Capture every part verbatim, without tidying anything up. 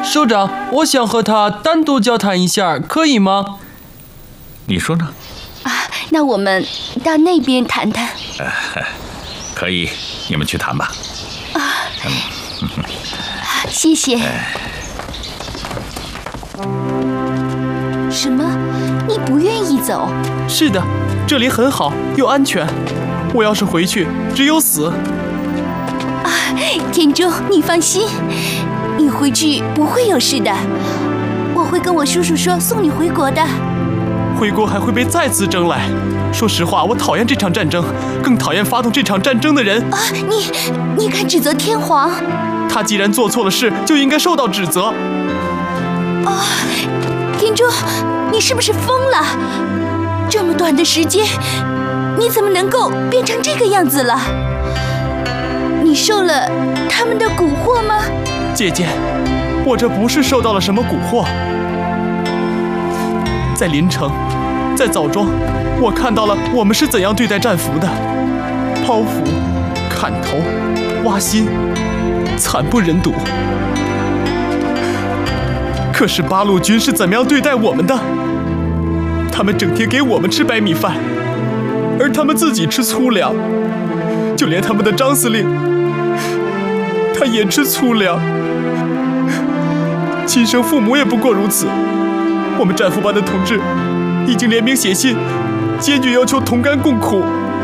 首长，我想和他单独交谈一下，可以吗？ 你说呢？ 啊，那我们到那边谈谈。 呃，可以，你们去谈吧。 啊，嗯、谢谢。什么？你不愿意走？ 是的，这里很好，又安全。我要是回去，只有死。 啊，田中，你放心，你回去不会有事的。我会跟我叔叔说送你回国的。 回国还会被再次征来。说实话，我讨厌这场战争，更讨厌发动这场战争的人。 啊，你你敢指责天皇？ 他既然做错了事，就应该受到指责。 啊，田中，你是不是疯了？这么短的时间，你怎么能够变成这个样子了？你受了他们的蛊惑吗？ 姐姐，我这不是受到了什么蛊惑。在临城，在枣庄，我看到了我们是怎样对待战俘的：剖腹、砍头、挖心，惨不忍睹。可是八路军是怎么样对待我们的？他们整天给我们吃白米饭，而他们自己吃粗粮。就连他们的张司令，他也吃粗粮。亲生父母也不过如此。我们战俘班的同志已经联名写信，坚决要求同甘共苦。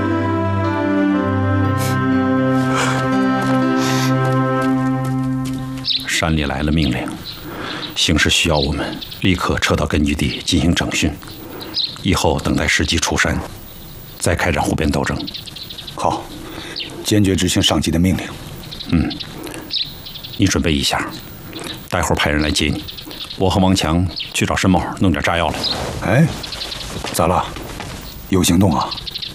山里来了命令，形势需要我们立刻撤到根据地进行整训，以后等待时机出山，再开展湖边斗争。 好，坚决执行上级的命令。 嗯，你准备一下，待会儿派人来接你。我和王强去找申茂弄点炸药来。 哎，咋了？有行动啊？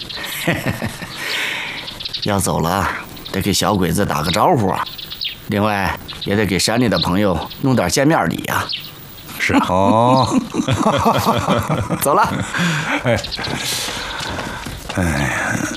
要走了，得给小鬼子打个招呼啊。另外，也得给山里的朋友弄点见面礼啊。 是啊。 哦。 走了。 哎，哎呀。